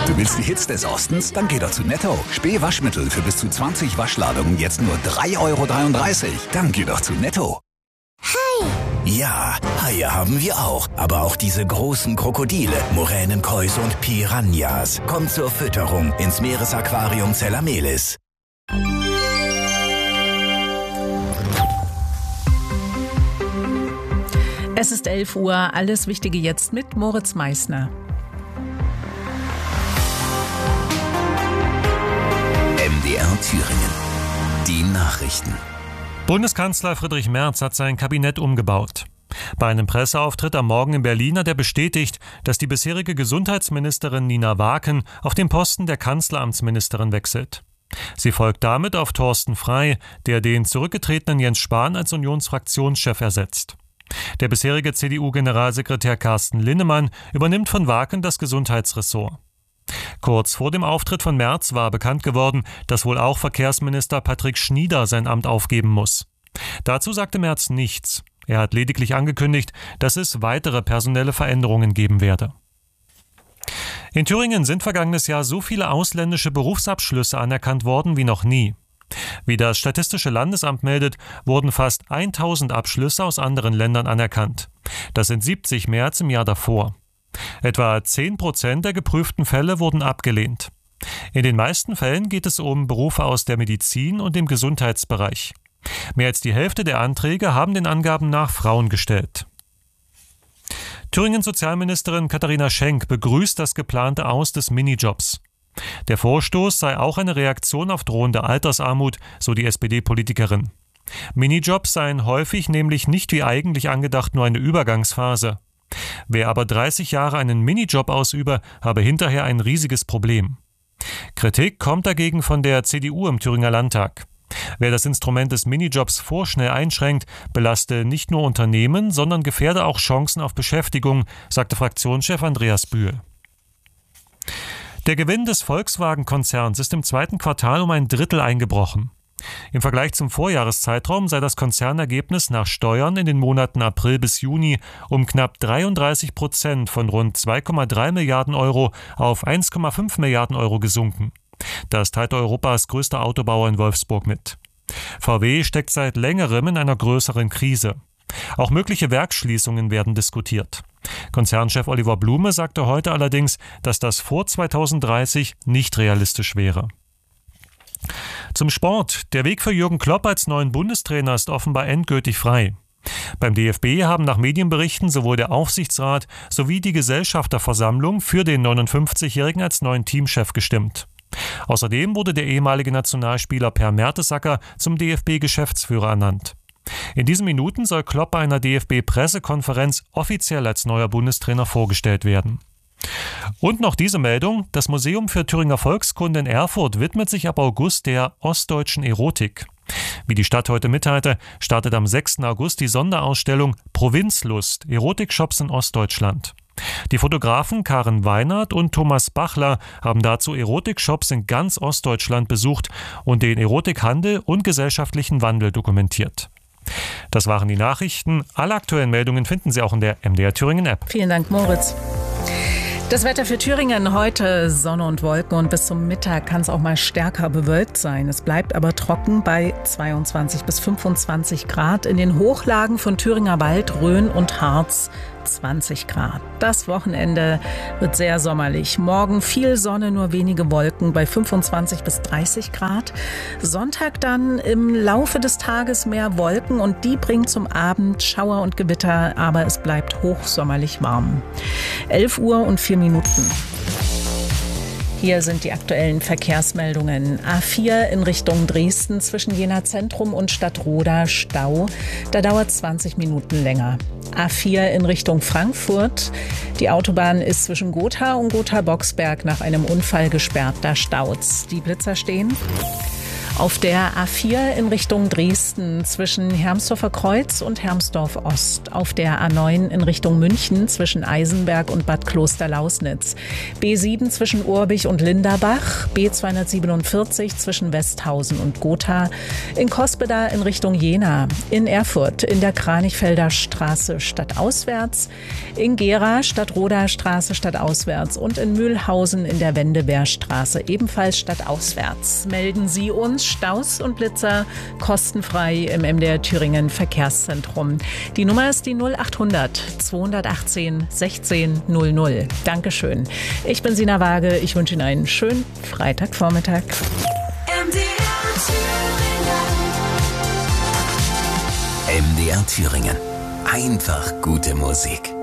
Du willst die Hits des Ostens? Dann geh doch zu Netto. Spee-Waschmittel für bis zu 20 Waschladungen jetzt nur 3,33 €. Dann geh doch zu Netto. Hai! Ja, Haie haben wir auch. Aber auch diese großen Krokodile, Moränenkois und Piranhas. Kommt zur Fütterung ins Meeresaquarium Zellamelis. Es ist 11 Uhr, alles Wichtige jetzt mit Moritz Meissner. MDR Thüringen. Die Nachrichten. Bundeskanzler Friedrich Merz hat sein Kabinett umgebaut. Bei einem Presseauftritt am Morgen in Berlin hat er bestätigt, dass die bisherige Gesundheitsministerin Nina Waken auf den Posten der Kanzleramtsministerin wechselt. Sie folgt damit auf Thorsten Frey, der den zurückgetretenen Jens Spahn als Unionsfraktionschef ersetzt. Der bisherige CDU-Generalsekretär Carsten Linnemann übernimmt von Waken das Gesundheitsressort. Kurz vor dem Auftritt von Merz war bekannt geworden, dass wohl auch Verkehrsminister Patrick Schnieder sein Amt aufgeben muss. Dazu sagte Merz nichts. Er hat lediglich angekündigt, dass es weitere personelle Veränderungen geben werde. In Thüringen sind vergangenes Jahr so viele ausländische Berufsabschlüsse anerkannt worden wie noch nie. Wie das Statistische Landesamt meldet, wurden fast 1000 Abschlüsse aus anderen Ländern anerkannt. Das sind 70 mehr als im Jahr davor. Etwa 10% der geprüften Fälle wurden abgelehnt. In den meisten Fällen geht es um Berufe aus der Medizin und dem Gesundheitsbereich. Mehr als die Hälfte der Anträge haben den Angaben nach Frauen gestellt. Thüringens Sozialministerin Katharina Schenk begrüßt das geplante Aus des Minijobs. Der Vorstoß sei auch eine Reaktion auf drohende Altersarmut, so die SPD-Politikerin. Minijobs seien häufig nämlich nicht wie eigentlich angedacht nur eine Übergangsphase. Wer aber 30 Jahre einen Minijob ausübe, habe hinterher ein riesiges Problem. Kritik kommt dagegen von der CDU im Thüringer Landtag. Wer das Instrument des Minijobs vorschnell einschränkt, belaste nicht nur Unternehmen, sondern gefährde auch Chancen auf Beschäftigung, sagte Fraktionschef Andreas Bühl. Der Gewinn des Volkswagen-Konzerns ist im zweiten Quartal um ein Drittel eingebrochen. Im Vergleich zum Vorjahreszeitraum sei das Konzernergebnis nach Steuern in den Monaten April bis Juni um knapp 33% von rund 2,3 Milliarden Euro auf 1,5 Milliarden Euro gesunken. Das teilte Europas größter Autobauer in Wolfsburg mit. VW steckt seit längerem in einer größeren Krise. Auch mögliche Werksschließungen werden diskutiert. Konzernchef Oliver Blume sagte heute allerdings, dass das vor 2030 nicht realistisch wäre. Zum Sport. Der Weg für Jürgen Klopp als neuen Bundestrainer ist offenbar endgültig frei. Beim DFB haben nach Medienberichten sowohl der Aufsichtsrat sowie die Gesellschafterversammlung für den 59-Jährigen als neuen Teamchef gestimmt. Außerdem wurde der ehemalige Nationalspieler Per Mertesacker zum DFB-Geschäftsführer ernannt. In diesen Minuten soll Klopp bei einer DFB-Pressekonferenz offiziell als neuer Bundestrainer vorgestellt werden. Und noch diese Meldung: Das Museum für Thüringer Volkskunde in Erfurt widmet sich ab August der ostdeutschen Erotik. Wie die Stadt heute mitteilte, startet am 6. August die Sonderausstellung Provinzlust – Erotikshops in Ostdeutschland. Die Fotografen Karen Weinert und Thomas Bachler haben dazu Erotikshops in ganz Ostdeutschland besucht und den Erotikhandel und gesellschaftlichen Wandel dokumentiert. Das waren die Nachrichten. Alle aktuellen Meldungen finden Sie auch in der MDR Thüringen App. Vielen Dank, Moritz. Das Wetter für Thüringen heute: Sonne und Wolken und bis zum Mittag kann es auch mal stärker bewölkt sein. Es bleibt aber trocken bei 22 bis 25 Grad. In den Hochlagen von Thüringer Wald, Rhön und Harz 20 Grad. Das Wochenende wird sehr sommerlich. Morgen viel Sonne, nur wenige Wolken bei 25 bis 30 Grad. Sonntag dann im Laufe des Tages mehr Wolken und die bringen zum Abend Schauer und Gewitter, aber es bleibt hochsommerlich warm. 11 Uhr und 4 Minuten. Hier sind die aktuellen Verkehrsmeldungen. A4 in Richtung Dresden zwischen Jena Zentrum und Stadtroda Stau. Da dauert 20 Minuten länger. A4 in Richtung Frankfurt. Die Autobahn ist zwischen Gotha und Gotha-Boxberg nach einem Unfall gesperrt. Da staut's. Die Blitzer stehen. Auf der A4 in Richtung Dresden zwischen Hermsdorfer Kreuz und Hermsdorf Ost. Auf der A9 in Richtung München zwischen Eisenberg und Bad Klosterlausnitz. B7 zwischen Urbich und Linderbach. B247 zwischen Westhausen und Gotha. In Cospeda in Richtung Jena. In Erfurt in der Kranichfelder Straße stadtauswärts. In Gera Stadtroder Straße stadtauswärts. Und in Mühlhausen in der Wendebergstraße ebenfalls stadtauswärts. Melden Sie uns Staus und Blitzer kostenfrei im MDR Thüringen Verkehrszentrum. Die Nummer ist die 0800 218 16 00. Dankeschön. Ich bin Sina Waage. Ich wünsche Ihnen einen schönen Freitagvormittag. MDR Thüringen. Einfach gute Musik.